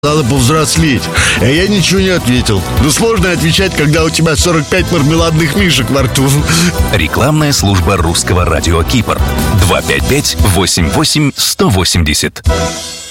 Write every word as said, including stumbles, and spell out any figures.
Надо повзрослеть. А я ничего не ответил. Ну сложно отвечать, когда у тебя сорок пять мармеладных мишек во рту. Рекламная служба русского радио Кипр. два пять пять восемь восемь сто восемьдесят.